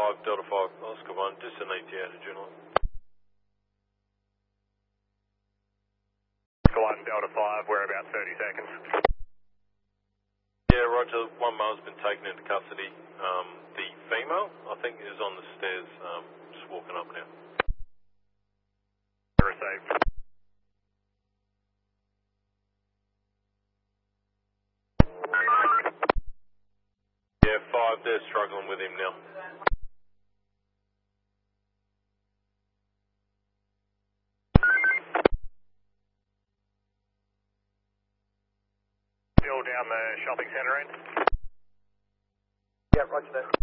5, Delta 5, Oscar 1, disseminate the adrenaline. Oscar 1, Delta 5, we're about 30 seconds. Yeah, roger, one male's been taken into custody. The female, I think, is on the stairs, just walking up now. Received. Yeah, 5, they're struggling with him now. Still down the shopping centre end? Yeah, roger that.